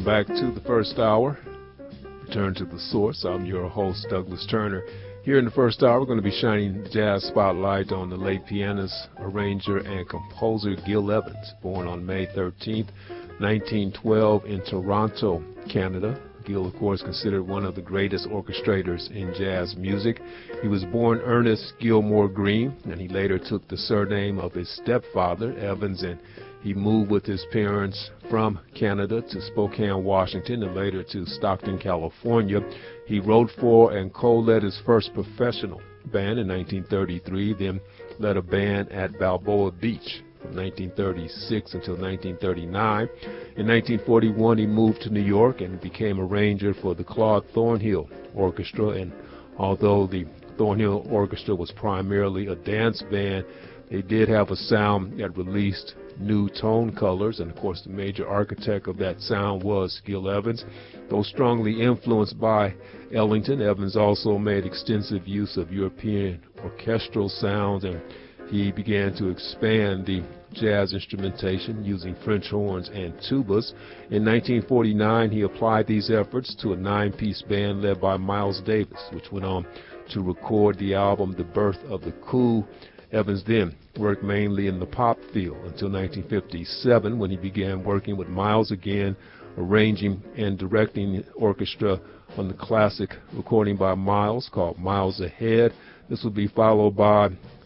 Welcome back to the first hour. Return to the source. I'm your host, Douglas Turner. Here in the first hour, we're going to be shining the jazz spotlight on the late pianist, arranger, and composer Gil Evans, born on May 13th, 1912 in Toronto, Canada. Gil, of course, considered one of the greatest orchestrators in jazz music. He was born Ernest Gilmore Green, and he later took the surname of his stepfather, Evans, and he moved with his parents from Canada to Spokane, Washington, and later to Stockton, California. He wrote for and co-led his first professional band in 1933, then led a band at Balboa Beach from 1936 until 1939. In 1941, he moved to New York and became arranger for the Claude Thornhill Orchestra. And although the Thornhill Orchestra was primarily a dance band, they did have a sound that released new tone colors, and of course the major architect of that sound was Gil Evans. Though strongly influenced by Ellington, Evans also made extensive use of European orchestral sounds, and he began to expand the jazz instrumentation using French horns and tubas. In 1949, he applied these efforts to a 9-piece band led by Miles Davis, which went on to record the album The Birth of the Cool. Evans then worked mainly in the pop field until 1957, when he began working with Miles again, arranging and directing the orchestra on the classic recording by Miles called Miles Ahead. This would be followed by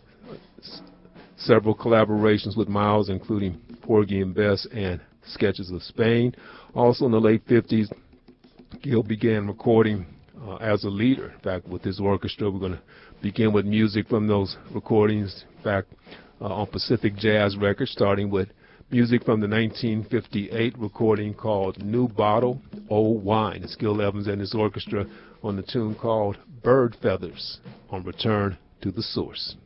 several collaborations with Miles, including Porgy and Bess and Sketches of Spain. Also in the late 50s, Gil began recording as a leader. In fact, with his orchestra, we're going to begin with music from those recordings. In fact, on Pacific Jazz Records, starting with music from the 1958 recording called New Bottle, Old Wine. It's Gil Evans and his orchestra on the tune called Bird Feathers on Return to the Source.